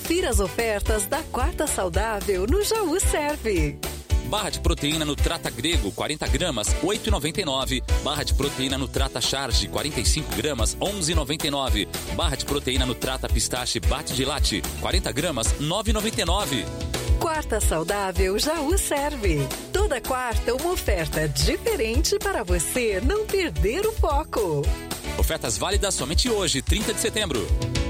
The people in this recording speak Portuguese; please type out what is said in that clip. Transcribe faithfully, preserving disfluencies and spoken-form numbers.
Confira as ofertas da Quarta Saudável no Jaú Serve. Barra de proteína no Trata Grego, quarenta gramas, oito reais e noventa e nove centavos. Barra de proteína no Trata Charge, quarenta e cinco gramas, onze reais e noventa e nove centavos. Barra de proteína no Trata Pistache Bate de Latte, quarenta gramas, nove reais e noventa e nove centavos. Quarta Saudável Jaú Serve. Toda quarta uma oferta diferente para você não perder o foco. Ofertas válidas somente hoje, trinta de setembro.